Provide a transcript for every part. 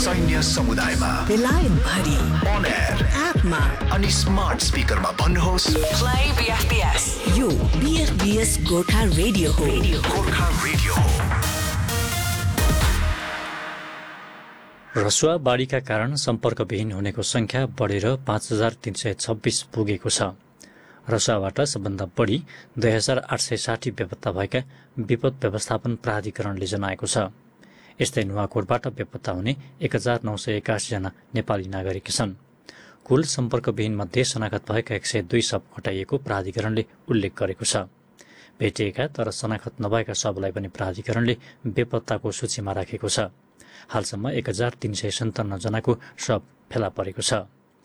सैन्य समुदायमा, बेलायत भरि, on air, एपमा अनि स्मार्ट स्पिकरमा भन्नुहोस् Play BFBS. यो BFBS गोर्खा रेडियो हो। गोर्खा रेडियो हो। रसुवा बाढीका कारण सम्पर्कविहीन हुनेको संख्या बढेर 5326 पुगेको छ। रसुवाबाट सबभन्दा बढी 2860 बेपत्ता भएका विपद व्यवस्थापन प्राधिकरणले जनाएको छ। यस्तै नुवाकोटबाट बेपत्ता हुने 1981 जना नेपाली नागरिक छन्। कुल सम्पर्कविहीन मध्ये शनाखत भएका 102 शव हटाइएको प्राधिकरणले उल्लेख गरेको छ। भेटिएका तर शनाखत नभएका शवलाई पनि प्राधिकरणले बेपत्ताको सूचीमा राखेको छ। हालसम्म 1357 जनाको शव फेला परेको छ।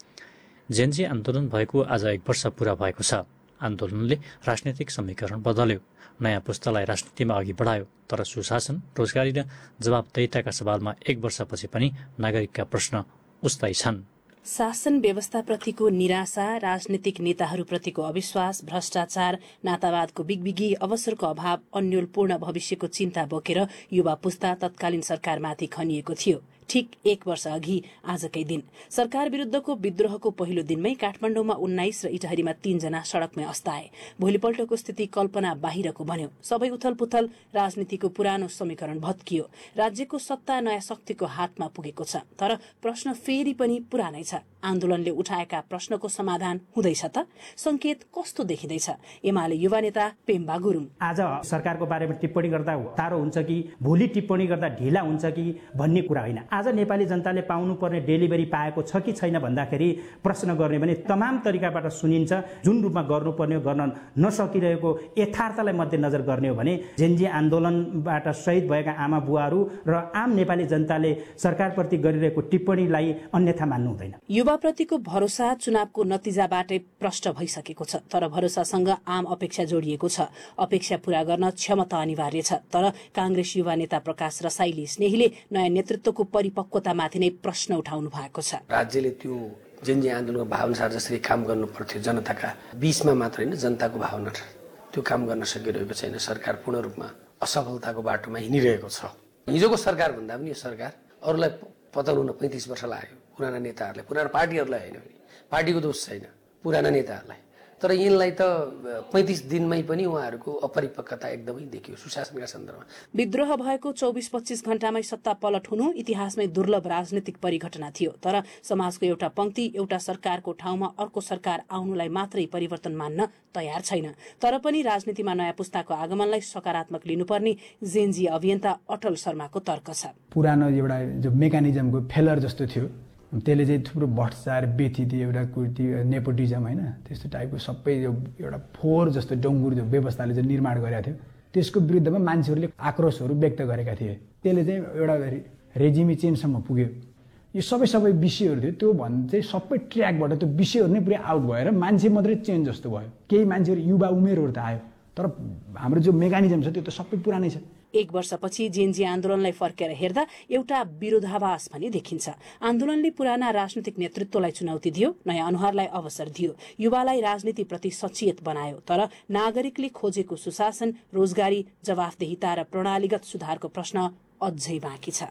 जेनजी आन्दोलन भएको आज 1 वर्ष पूरा भएको छ। आन्दोलनले राजनैतिक समीकरण बदल्यो, नयाँ पुस्तालाई राजनीतिमा अघि बढायो, तर सुशासन, रोजगारी र जवाबदेहिताका सवालमा 1 वर्षपछि पनि नागरिकका प्रश्न उस्तै छन्। शासन व्यवस्थाप्रतिको निराशा, राजनीतिक नेताहरूप्रतिको अविश्वास, भ्रष्टाचार, नातावादको बिगबिगी, अवसरको अभाव, अन्योलपूर्ण भविष्यको चिन्ता बोकेर युवा पुस्ता तत्कालीन सरकारमाथि खनिएको थियो। ठीक 1 वर्ष अघि आजकै दिन सरकार विरूद्धको विद्रोहको पहिलो दिनमै काठमाडौँमा 19 र इटहरीमा 3 जना सड़कमै अस्ताए। भोलिपल्टको स्थिति कल्पना बाहिरको बन्यो। सबै उथलपुथल, राजनीतिको पुरानो समीकरण भत्कियो। राज्यको सत्ता नयाँ शक्तिको हातमा पुगेको छ, तर प्रश्न फेरि पनि पुरानै छ। आन्दोलनले उठाएका प्रश्नको समाधान हुँदैछ त? संकेत कस्तो देखिँदैछ? एमाले युवा नेता पेम्बा गुरुङ। आज सरकारको बारेमा टिप्पणी गर्दा टाढो हुन्छ कि भोलि टिप्पणी गर्दा ढिला हुन्छ कि भन्ने कुरा होइन। आज नेपाली जनताले पाउनुपर्ने डेलिभरी पाएको छ कि छैन भन्दाखेरि प्रश्न गर्ने भने तमाम तरिकाबाट सुनिन्छ। जुन रूपमा गर्नुपर्ने गर्न नसकिरहेको यथार्थलाई मध्यनजर गर्ने हो भने जेनजी आन्दोलनबाट शहीद भएका आमा बुवाहरू र आम नेपाली जनताले सरकारप्रति गरिरहेको टिप्पणीलाई अन्यथा मान्नु हुँदैन। युवाप्रतिको भरोसा चुनावको नतिजाबाटै प्रष्ट भइसकेको छ, तर भरोसासँग आम अपेक्षा जोडिएको छ। अपेक्षा पूरा गर्न क्षमता अनिवार्य छ, तर कांग्रेस युवा नेता प्रकाश रसाइली स्नेहीले नयाँ नेतृत्वको परिपक्वतामाथि नै प्रश्न उठाउनु भएको छ। राज्यले त्यो जेनजी आन्दोलनको भावनासार जसरी काम गर्नु पर्थ्यो जनताका बीचमा मात्र होइन, जनताको भावना त्यो काम गर्न सकिरहेको छैन। सरकार पूर्ण रूपमा असफलताको बाटोमा हिँडिरहेको छ। हिजोको सरकार भन्दा पनि यो सरकार अरूलाई पतन हुन 35 वर्ष लाग्यो। पुराना नेताहरूलाई, पुराना पार्टीहरूलाई होइन, पार्टीको दोष छैन, पुराना नेताहरूलाई। तर यिनलाई त 35 दिनमै पनि उहाँहरूको अपरिपक्वता एकदमै देखियो सुशासनका सन्दर्भमा। विद्रोह भएको 24-25 घण्टामै सत्ता पलट हुनु इतिहासमै दुर्लभ राजनीतिक परिघटना थियो, तर समाजको एउटा पंक्ति एउटा सरकारको ठाउँमा अर्को सरकार आउनुलाई मात्रै परिवर्तन मान्न तयार छैन। तर पनि राजनीतिमा नयाँ पुस्ताको आगमनलाई सकारात्मक लिनुपर्ने जेनजी अभियन्ता अटल शर्माको तर्क छ। पुरानो एउटा जो मेकानिजमको फेलर जस्तो थियो, त्यसले चाहिँ थुप्रो भ्रष्टाचार, बेथिती, एउटा कुर्ती, नेपोटिजम होइन, त्यस्तो टाइपको सबै एउटा फोहोर जस्तो डङ्गुर जो व्यवस्थाले चाहिँ निर्माण गरेका थियो, त्यसको विरुद्धमा मान्छेहरूले आक्रोशहरू व्यक्त गरेका थिए। त्यसले चाहिँ एउटा रेजिमी चेन्जसम्म पुग्यो। यो सबै विषयहरू थियो, त्यो भन्दा चाहिँ सबै ट्र्याकबाट त्यो विषयहरू नै पुरै आउट भएर मान्छे मात्रै चेन्ज जस्तो भयो। केही मान्छेहरू युवा उमेरहरू त आयो, तर हाम्रो जो मेकानिजम छ त्यो त सबै पुरानै छ। 1 वर्षपछि जेनजी आन्दोलनलाई फर्केर हेर्दा एउटा विरोधाभास पनि देखिन्छ। आन्दोलनले पुराना राजनीतिक नेतृत्वलाई चुनौती दियो, नयाँ अनुहारलाई अवसर दियो, युवालाई राजनीतिप्रति सचेत बनायो, तर नागरिकले खोजेको सुशासन, रोजगारी, जवाफदेहिता र प्रणालीगत सुधारको प्रश्न अझै बाँकी छ।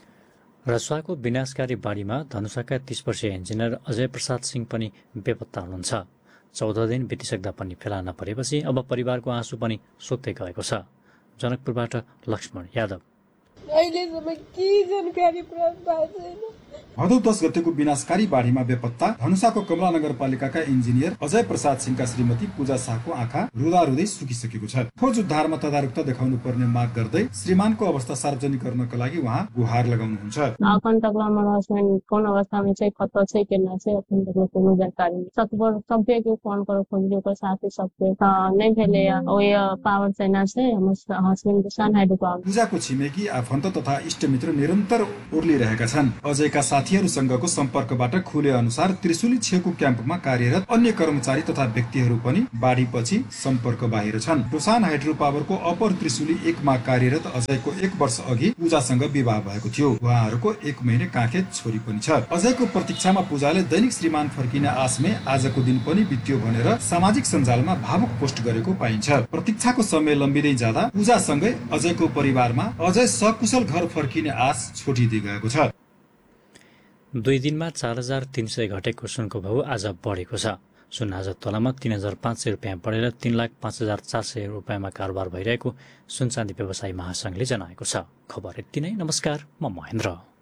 रसुवाको विनाशकारी बाढीमा धनुषाका 30 वर्षीय इन्जिनियर अजय प्रसाद सिंह पनि बेपत्ता हुनुहुन्छ। 14 दिन बितिसक्दा पनि फेला नपरेपछि अब परिवारको आँसु पनि सुक्दै गएको छ। जनकपुरबाट लक्ष्मण यादव। भदौ 10 गतेको विनाशकारी बाढीमा बेपत्ता धनुषाको कमला नगरपालिकाका इन्जिनियर अजय प्रसाद सिंहका श्रीमती पूजा शाहको आँखा रुँदै सुकिसकेको छ। खोज उद्धारमा तदारुकता देखाउनु पर्ने माग गर्दै श्रीमानको अवस्था सार्वजनिक गर्नका लागि उहाँ गुहार लगाउनुहुन्छ। आफन्तकमा हमारा हस्बैंड कौन अवस्था में छै, कत छै, केना छै, आफन्तकमा कोनो जानकारी सबै के फोन कर खोजियो को साथै सबै नै भेले। ओय पावर सेना छै, हमर हस्बैंड को सान हाइड्रो पावर। पूजाको छिमेकी आफन्त तथा इष्टमित्र निरन्तर ओर्लिरहेका छन्। अजयका साथीहरूसँगको सम्पर्कबाट खुले अनुसार त्रिशुली छेउको क्याम्पमा कार्यरत अन्य कर्मचारी तथा व्यक्तिहरू पनि बाढीपछि सम्पर्क बाहिर छन्। डोसान हाइड्रो पावरको अपर त्रिशुली 1 मा कार्यरत अजयको 1 वर्ष अघि पूजासँग विवाह भएको थियो। उहाँहरूको 1 महिने काखे छोरी पनि छ। अजयको प्रतीक्षामा पूजाले दैनिक श्रीमान फर्किने आशमै आजको दिन पनि बित्यो भनेर सामाजिक सञ्जालमा भावुक पोस्ट गरेको पाइन्छ। प्रतीक्षाको समय लम्बिँदै जाँदा पूजासँगै अजयको परिवारमा अजय सकुशल घर फर्किने आश छोटिँदै गएको छ। 2 दिनमा 4,300 घटेको सुनको भाउ आज बढेको छ। सुन आज तोलामा 3,500 रुपियाँ बढेर 3,05,400 रुपियाँमा कारोबार भइरहेको सुनचाँदी व्यवसायी महासंघले जनाएको छ। खबर यति नै। नमस्कार, म महेन्द्र।